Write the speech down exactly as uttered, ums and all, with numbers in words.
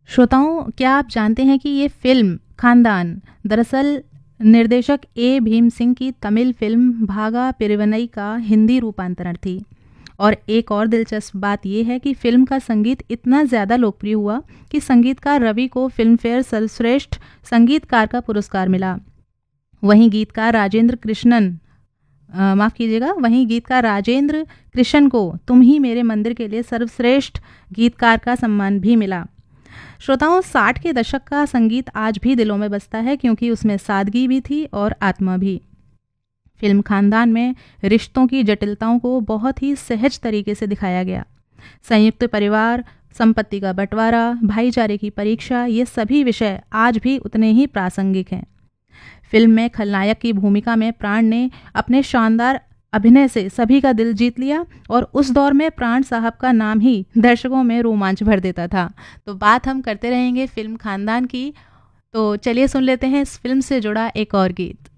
श्रोताओं, क्या आप जानते हैं कि ये फिल्म खानदान दरअसल निर्देशक ए भीम सिंह की तमिल फिल्म भागा पिरिवनई का हिंदी रूपांतरण थी। और एक और दिलचस्प बात यह है कि फिल्म का संगीत इतना ज़्यादा लोकप्रिय हुआ कि संगीतकार रवि को फिल्मफेयर सर्वश्रेष्ठ संगीतकार का पुरस्कार मिला। वहीं गीतकार राजेंद्र कृष्णन माफ़ कीजिएगा वहीं गीतकार राजेंद्र कृष्ण को तुम ही मेरे मंदिर के लिए सर्वश्रेष्ठ गीतकार का सम्मान भी मिला। श्रोताओं, साठ के दशक का संगीत आज भी दिलों में बसता है क्योंकि उसमें सादगी भी थी और आत्मा भी। फिल्म खानदान में रिश्तों की जटिलताओं को बहुत ही सहज तरीके से दिखाया गया। संयुक्त परिवार, संपत्ति का बंटवारा, भाईचारे की परीक्षा, ये सभी विषय आज भी उतने ही प्रासंगिक हैं। फिल्म में खलनायक की भूमिका में प्राण ने अपने शानदार अभिनय से सभी का दिल जीत लिया और उस दौर में प्राण साहब का नाम ही दर्शकों में रोमांच भर देता था। तो बात हम करते रहेंगे फिल्म खानदान की, तो चलिए सुन लेते हैं इस फिल्म से जुड़ा एक और गीत।